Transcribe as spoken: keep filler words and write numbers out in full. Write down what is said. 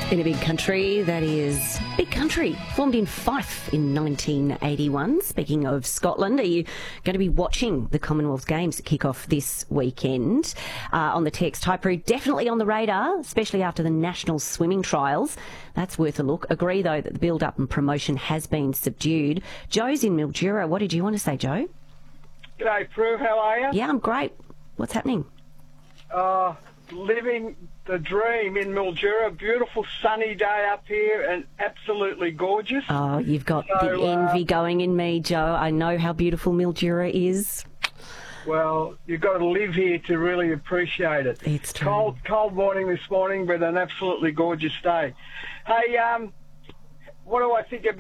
In a big country that is big country, formed in Fife in nineteen eighty-one. Speaking of Scotland, are you going to be watching the Commonwealth Games that kick off this weekend? Uh, on the text, Hypro definitely on the radar, especially after the national swimming trials. That's worth a look. Agree, though, that the build-up and promotion has been subdued. Joe's in Mildura. What did you want to say, Joe? G'day, Prue. How are you? Yeah, I'm great. What's happening? Uh, living the dream in Mildura. Beautiful sunny day up here and absolutely gorgeous. Oh, you've got So, the envy uh, going in me, Joe. I know how beautiful Mildura is. Well, you've got to live here to really appreciate it. It's true. Cold, cold morning this morning, but an absolutely gorgeous day. Hey, um, what do I think about